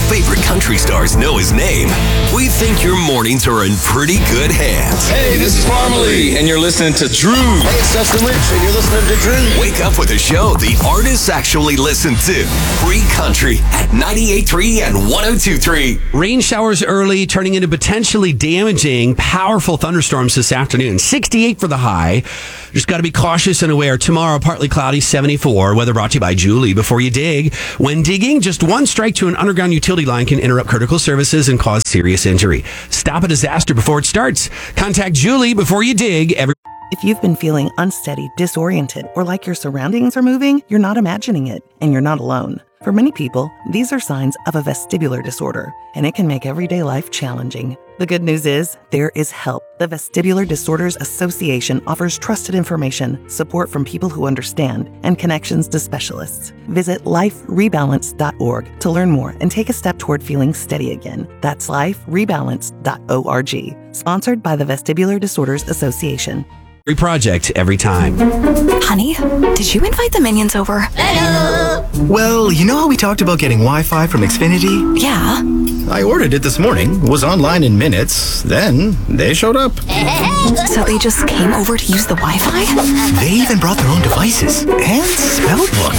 favorite country stars know his name, we think your mornings are in pretty good hands. Hey, this is Farmally, and you're listening to Drew. Hey, it's Dustin Rich, and you're listening to Drew. Wake up with a show the artists actually listen to. Free Country at 98.3 and 102.3. Rain showers early, turning into potentially damaging, powerful thunderstorms this afternoon. 68 for the high. Just got to be cautious and aware. Tomorrow, partly cloudy, 74. Weather brought to you by Julie. Before you dig, when digging, just one strike to an underground utility line can interrupt critical services and cause serious injury. Stop a disaster before it starts. Contact Julie before you dig. If you've been feeling unsteady, disoriented, or like your surroundings are moving, you're not imagining it, and you're not alone. For many people, these are signs of a vestibular disorder, and it can make everyday life challenging. The good news is, there is help. The Vestibular Disorders Association offers trusted information, support from people who understand, and connections to specialists. Visit liferebalance.org to learn more and take a step toward feeling steady again. That's liferebalance.org. Sponsored by the Vestibular Disorders Association. Every project, every time. Honey, did you invite the minions over? Hello. Well, you know how we talked about getting Wi-Fi from Xfinity? Yeah. I ordered it this morning, was online in minutes, then they showed up. So they just came over to use the Wi-Fi? They even brought their own devices and spell book.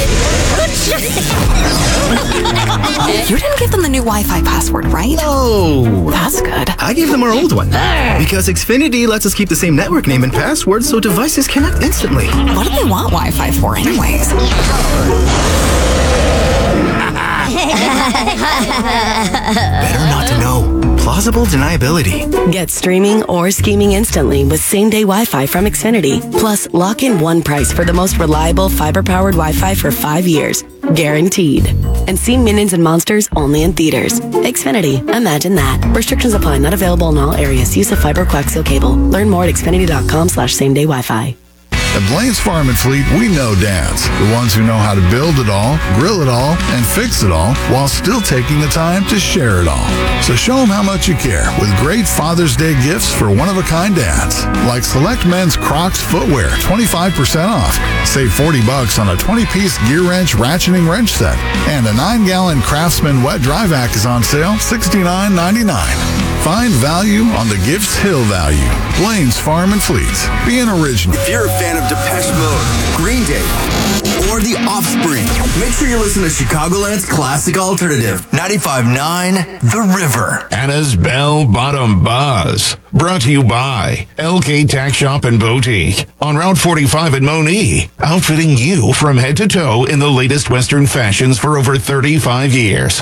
You didn't give them the new Wi-Fi password, right? No. That's good. I gave them our old one because Xfinity lets us keep the same network name and password so devices connect instantly. What do they want Wi-Fi for anyways? Better not to know. Plausible deniability. Get streaming or scheming instantly with same-day Wi-Fi from Xfinity. Plus, lock in one price for the most reliable fiber-powered Wi-Fi for 5 years. Guaranteed. And see Minions and Monsters only in theaters. Xfinity. Imagine that. Restrictions apply. Not available in all areas. Use of fiber coaxial cable. Learn more at xfinity.com/same-day Wi-Fi. At Blaine's Farm and Fleet, we know dads, the ones who know how to build it all, grill it all, and fix it all while still taking the time to share it all. So show them how much you care with great Father's Day gifts for one-of-a-kind dads, like select men's Crocs footwear, 25% off. Save $40 on a 20-piece gear wrench ratcheting wrench set, and a 9-gallon Craftsman wet dry vac is on sale, $69.99. Find value on the Gifts Hill value. Blaine's Farm and Fleet. Be an original. If you're a fan of Depeche Mode, Green Day, or The Offspring, make sure you listen to Chicagoland's classic alternative, 95.9 The River. Anna's Bell Bottom Buzz. Brought to you by LK Tack Shop and Boutique on Route 45 in Monee, outfitting you from head to toe in the latest Western fashions for over 35 years.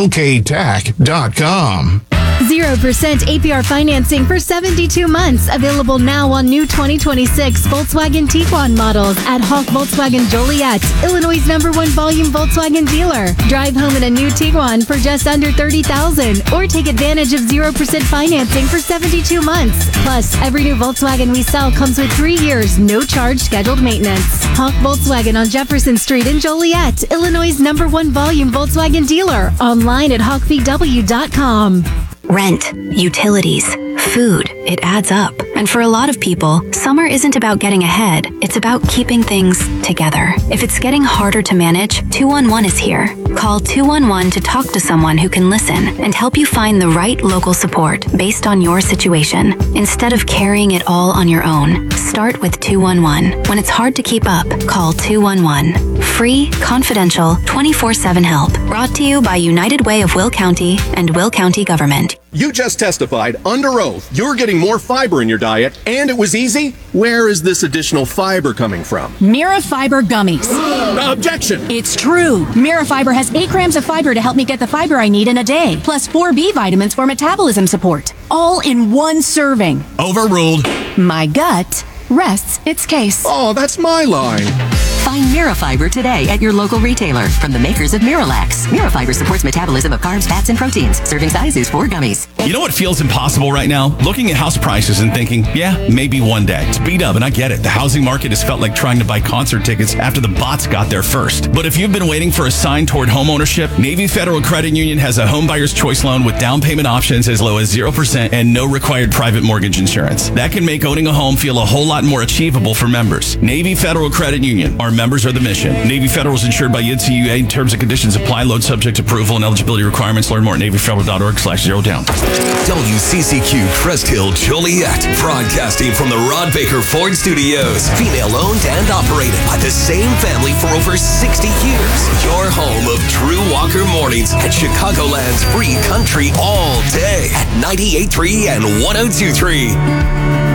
LKTack.com. 0% APR financing for 72 months. Available now on new 2026 Volkswagen Tiguan models at Hawk Volkswagen Joliet, Illinois' #1 volume Volkswagen dealer. Drive home in a new Tiguan for just under $30,000 or take advantage of 0% financing for 72 months. Plus, every new Volkswagen we sell comes with 3 years, no charge scheduled maintenance. Hawk Volkswagen on Jefferson Street in Joliet, Illinois' #1 volume Volkswagen dealer. Online at hawkvw.com. Rent, utilities, food, it adds up. And for a lot of people, summer isn't about getting ahead, it's about keeping things together. If it's getting harder to manage, 211 is here. Call 211 to talk to someone who can listen and help you find the right local support based on your situation. Instead of carrying it all on your own, start with 211. When it's hard to keep up, call 211. Free, confidential, 24/7 help. Brought to you by United Way of Will County and Will County Government. You just testified under oath you're getting more fiber in your diet, and it was easy? Where is this additional fiber coming from? Mira Fiber Gummies. Objection! It's true. Mira Fiber has 8 grams of fiber to help me get the fiber I need in a day, plus 4 B vitamins for metabolism support. All in one serving. Overruled. My gut rests its case. Oh, that's my line. Find Mirafiber today at your local retailer from the makers of Miralax. Mirafiber supports metabolism of carbs, fats, and proteins. Serving size is 4 gummies. You know what feels impossible right now? Looking at house prices and thinking, yeah, maybe one day. It's beat up, and I get it. The housing market has felt like trying to buy concert tickets after the bots got there first. But if you've been waiting for a sign toward homeownership, Navy Federal Credit Union has a home buyer's choice loan with down payment options as low as 0% and no required private mortgage insurance. That can make owning a home feel a whole lot more achievable for members. Navy Federal Credit Union. Our members are the mission. Navy Federal is insured by NCUA. Terms and conditions apply. Load subject to approval and eligibility requirements. Learn more at NavyFederal.org/zerodown. WCCQ Crest Hill Joliet, broadcasting from the Rod Baker Ford Studios. Female owned and operated by the same family for over 60 years. Your home of Drew Walker Mornings at Chicagoland's free country all day at 98.3 and 102.3.